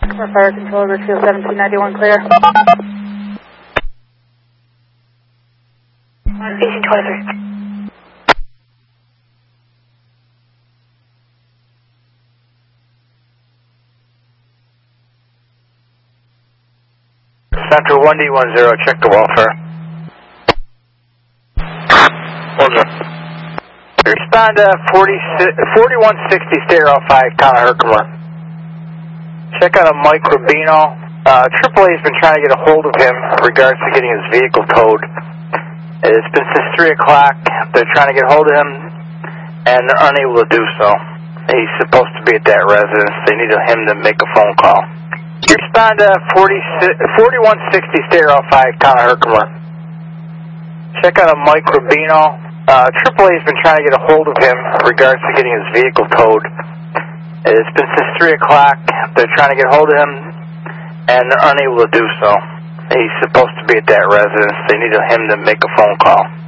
For fire control, Richfield 1791, clear. 1823. Central 1D10, check the welfare. Respond to 4160 Stereo 5, Connor Herkimer. Check out a Mike Rubino. AAA has been trying to get a hold of him in regards to getting his vehicle towed. It's been since 3 o'clock. They're trying to get a hold of him, and they're unable to do so. He's supposed to be at that residence. They need him to make a phone call. Respond to 4160 Stereo 5, Connor Herkimer. Check out a Mike Rubino. AAA has been trying to get a hold of him in regards to getting his vehicle towed. It's been since 3 o'clock. They're trying to get a hold of him, and they're unable to do so. He's supposed to be at that residence. They need him to make a phone call.